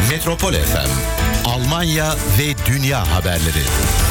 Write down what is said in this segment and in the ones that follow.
Metropol FM, Almanya ve dünya haberleri.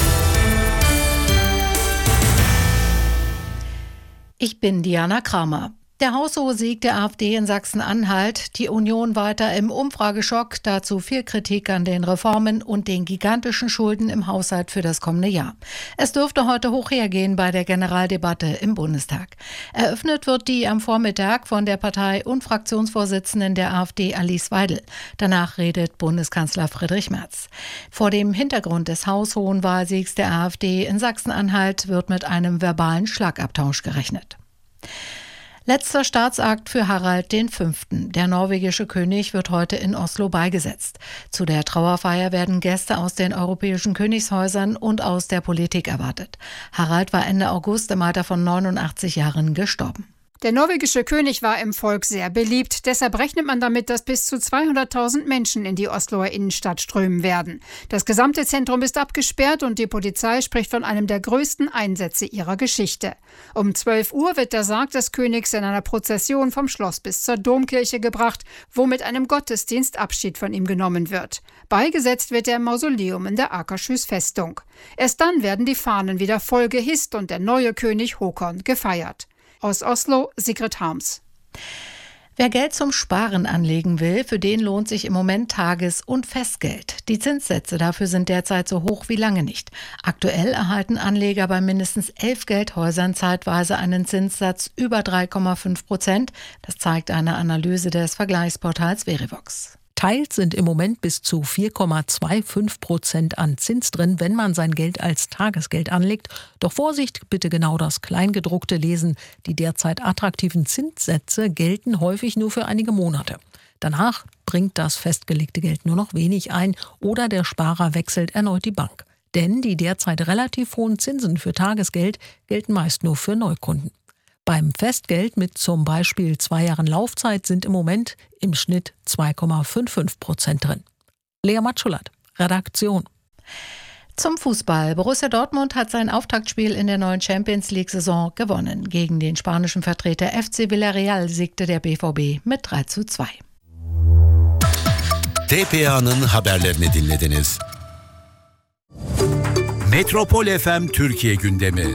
Ich bin Diana Kramer. Der haushohe Sieg der AfD in Sachsen-Anhalt, die Union weiter im Umfrageschock, dazu viel Kritik an den Reformen und den gigantischen Schulden im Haushalt für das kommende Jahr. Es dürfte heute hoch hergehen bei der Generaldebatte im Bundestag. Eröffnet wird die am Vormittag von der Partei- und Fraktionsvorsitzenden der AfD Alice Weidel. Danach redet Bundeskanzler Friedrich Merz. Vor dem Hintergrund des haushohen Wahlsiegs der AfD in Sachsen-Anhalt wird mit einem verbalen Schlagabtausch gerechnet. Letzter Staatsakt für Harald V. Der norwegische König wird heute in Oslo beigesetzt. Zu der Trauerfeier werden Gäste aus den europäischen Königshäusern und aus der Politik erwartet. Harald war Ende August im Alter von 89 Jahren gestorben. Der norwegische König war im Volk sehr beliebt. Deshalb rechnet man damit, dass bis zu 200.000 Menschen in die Osloer Innenstadt strömen werden. Das gesamte Zentrum ist abgesperrt und die Polizei spricht von einem der größten Einsätze ihrer Geschichte. Um 12 Uhr wird der Sarg des Königs in einer Prozession vom Schloss bis zur Domkirche gebracht, wo mit einem Gottesdienst Abschied von ihm genommen wird. Beigesetzt wird er im Mausoleum in der Akershus Festung. Erst dann werden die Fahnen wieder voll gehisst und der neue König Håkon gefeiert. Aus Oslo, Sigrid Harms. Wer Geld zum Sparen anlegen will, für den lohnt sich im Moment Tages- und Festgeld. Die Zinssätze dafür sind derzeit so hoch wie lange nicht. Aktuell erhalten Anleger bei mindestens 11 Geldhäusern zeitweise einen Zinssatz über 3,5%. Das zeigt eine Analyse des Vergleichsportals Verivox. Teils sind im Moment bis zu 4,25% an Zins drin, wenn man sein Geld als Tagesgeld anlegt. Doch Vorsicht, bitte genau das Kleingedruckte lesen. Die derzeit attraktiven Zinssätze gelten häufig nur für einige Monate. Danach bringt das festgelegte Geld nur noch wenig ein oder der Sparer wechselt erneut die Bank. Denn die derzeit relativ hohen Zinsen für Tagesgeld gelten meist nur für Neukunden. Beim Festgeld mit zum Beispiel 2 Jahren Laufzeit sind im Moment im Schnitt 2,55% drin. Lea Matschulat, Redaktion. Zum Fußball. Borussia Dortmund hat sein Auftaktspiel in der neuen Champions-League-Saison gewonnen. Gegen den spanischen Vertreter FC Villarreal siegte der BVB mit 3:2. TPA'nın haberlerini dinlediniz. Metropol FM Türkiye gündemi.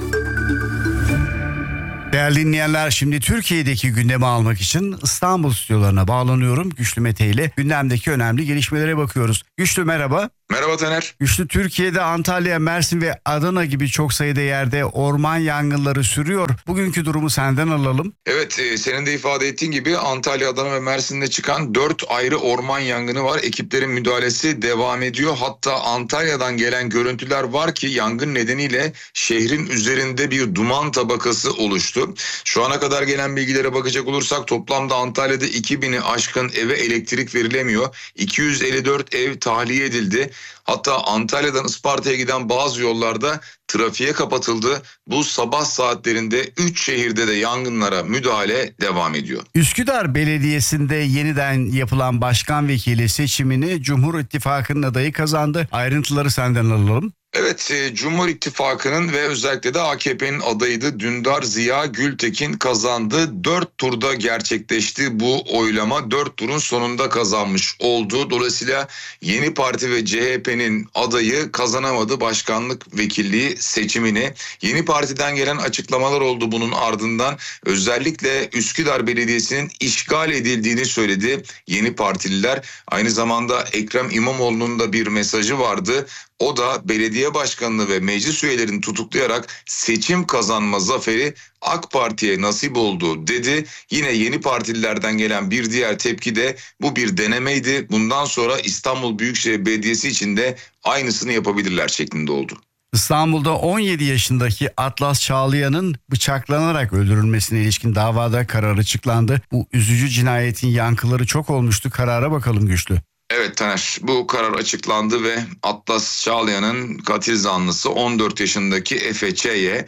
Değerli dinleyenler, şimdi Türkiye'deki gündemi almak için İstanbul stüdyolarına bağlanıyorum. Güçlü Mete ile gündemdeki önemli gelişmelere bakıyoruz. Güçlü merhaba. Merhaba Taner. Güçlü, Türkiye'de Antalya, Mersin ve Adana gibi çok sayıda yerde orman yangınları sürüyor. Bugünkü durumu senden alalım. Evet, senin de ifade ettiğin gibi Antalya, Adana ve Mersin'de çıkan 4 ayrı orman yangını var. Ekiplerin müdahalesi devam ediyor. Hatta Antalya'dan gelen görüntüler var ki yangın nedeniyle şehrin üzerinde bir duman tabakası oluştu. Şu ana kadar gelen bilgilere bakacak olursak toplamda Antalya'da 2000'i aşkın eve elektrik verilemiyor. 254 ev tahliye edildi. Hatta Antalya'dan Isparta'ya giden bazı yollarda trafiğe kapatıldı. Bu sabah saatlerinde 3 şehirde de yangınlara müdahale devam ediyor. Üsküdar Belediyesi'nde yeniden yapılan başkan vekili seçimini Cumhur İttifakı'nın adayı kazandı. Ayrıntıları senden alalım. Evet, Cumhur İttifakı'nın ve özellikle de AKP'nin adayıydı. Dündar Ziya Gültekin kazandı. 4 turda gerçekleşti bu oylama. 4 turun sonunda kazanmış oldu. Dolayısıyla Yeni Parti ve CHP'nin adayı kazanamadı başkanlık vekilliği seçimini. Yeni Parti'den gelen açıklamalar oldu bunun ardından. Özellikle Üsküdar Belediyesi'nin işgal edildiğini söyledi Yeni Partililer. Aynı zamanda Ekrem İmamoğlu'nun da bir mesajı vardı. O da belediye başkanını ve meclis üyelerini tutuklayarak seçim kazanma zaferi AK Parti'ye nasip oldu dedi. Yine Yeni Partililerden gelen bir diğer tepki de bu bir denemeydi. Bundan sonra İstanbul Büyükşehir Belediyesi için de aynısını yapabilirler şeklinde oldu. İstanbul'da 17 yaşındaki Atlas Çağlayan'ın bıçaklanarak öldürülmesine ilişkin davada karar açıklandı. Bu üzücü cinayetin yankıları çok olmuştu. Karara bakalım Güçlü. Evet Taner, bu karar açıklandı ve Atlas Çağlayan'ın katil zanlısı 14 yaşındaki Efe Ç'ye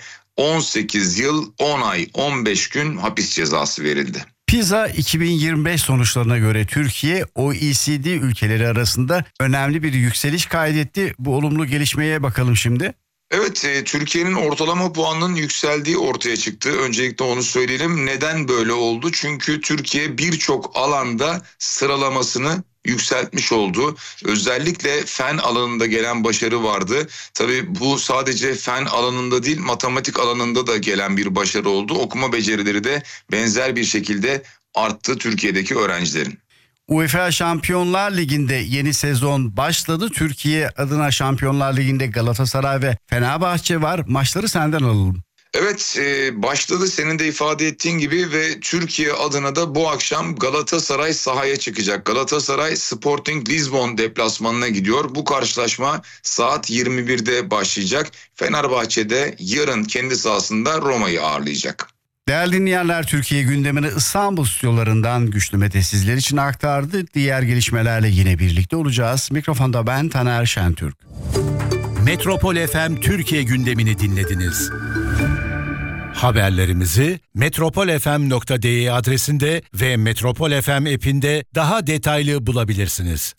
18 yıl 10 ay 15 gün hapis cezası verildi. PISA 2025 sonuçlarına göre Türkiye OECD ülkeleri arasında önemli bir yükseliş kaydetti. Bu olumlu gelişmeye bakalım şimdi. Evet, Türkiye'nin ortalama puanının yükseldiği ortaya çıktı. Öncelikle onu söyleyelim. Neden böyle oldu? Çünkü Türkiye birçok alanda sıralamasını yükseltmiş oldu. Özellikle fen alanında gelen başarı vardı. Tabii bu sadece fen alanında değil, matematik alanında da gelen bir başarı oldu. Okuma becerileri de benzer bir şekilde arttı Türkiye'deki öğrencilerin. UEFA Şampiyonlar Ligi'nde yeni sezon başladı. Türkiye adına Şampiyonlar Ligi'nde Galatasaray ve Fenerbahçe var. Maçları senden alalım. Evet, başladı senin de ifade ettiğin gibi ve Türkiye adına da bu akşam Galatasaray sahaya çıkacak. Galatasaray Sporting Lisbon deplasmanına gidiyor. Bu karşılaşma saat 21'de başlayacak. Fenerbahçe de yarın kendi sahasında Roma'yı ağırlayacak. Değerli dinleyenler, Türkiye gündemini İstanbul stüdyolarından Güçlü Mete sizler için aktardı. Diğer gelişmelerle yine birlikte olacağız. Mikrofonda ben Taner Şentürk. Metropol FM Türkiye gündemini dinlediniz. Haberlerimizi metropolfm.de adresinde ve Metropol FM app'inde daha detaylı bulabilirsiniz.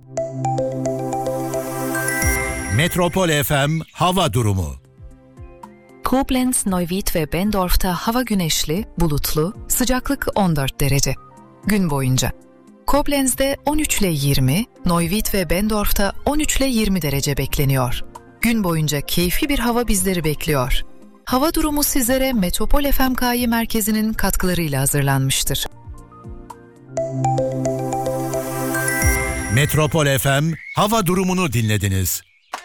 Metropol FM hava durumu. Koblenz, Neuwied ve Bendorf'ta hava güneşli, bulutlu, sıcaklık 14 derece. Gün boyunca. Koblenz'de 13 ile 20, Neuwied ve Bendorf'ta 13 ile 20 derece bekleniyor. Gün boyunca keyifli bir hava bizleri bekliyor. Hava durumu sizlere Metropol FMK'yı merkezinin katkılarıyla hazırlanmıştır. Metropol FM hava durumunu dinlediniz.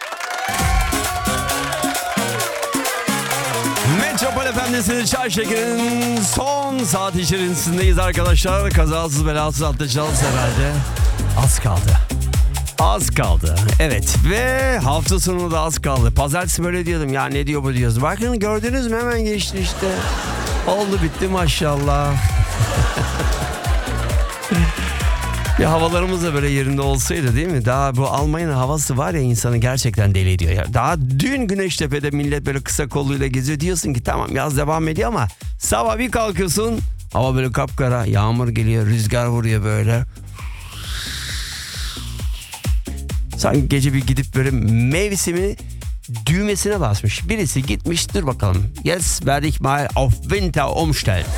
Metropol FM'desiniz. Çay Şeker'in son saat içerisindeyiz arkadaşlar. Kazasız belasız atlatacağız herhalde. Az kaldı. Evet ve hafta sonu da az kaldı. Pazartesi böyle diyordum ya, ne diyor bu diyoruz. Bakın gördünüz mü, hemen geçti işte. Oldu bitti maşallah. Bir havalarımız da böyle yerinde olsaydı değil mi? Daha bu Almanya'nın havası var ya, insanı gerçekten deli ediyor ya. Daha dün Güneştepe'de millet böyle kısa kolluyla geziyor. Diyorsun ki tamam, yaz devam ediyor ama sabah bir kalkıyorsun, hava böyle kapkara, yağmur geliyor, rüzgar vuruyor böyle. Sanki gece bir gidip böyle mevsimi düğmesine basmış. Birisi gitmiş, dur bakalım. Jetzt werde ich mal auf Winter umstellen.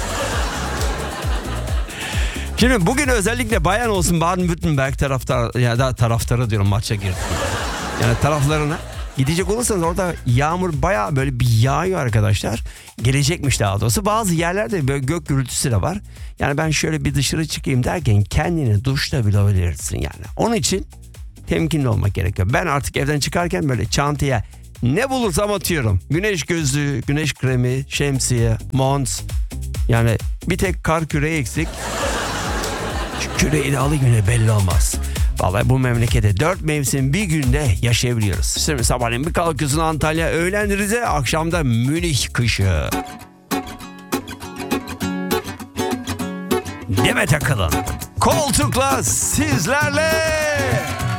Şimdi bugün özellikle bayan olsun Baden-Württemberg taraftarı diyorum, maça girdi. Yani taraflarına gidecek olursanız orada yağmur bayağı böyle bir yağıyor arkadaşlar. Gelecekmiş daha doğrusu. Bazı yerlerde böyle gök gürültüsü de var. Yani ben şöyle bir dışarı çıkayım derken kendini duşta bulabilirsin yani. Onun için temkinli olmak gerekiyor. Ben artık evden çıkarken böyle çantaya ne bulursam atıyorum. Güneş gözlüğü, güneş kremi, şemsiye, mont. Yani bir tek kar küreği eksik. Şu küreği de alayım yine, belli olmaz. Vallahi bu memlekete 4 mevsim bir günde yaşayabiliyoruz. Şimdi sabahleyin bir kalkıyorsun Antalya, öğlen Rize, akşamda Münih kışı. Demet Akalın koltukla sizlerle.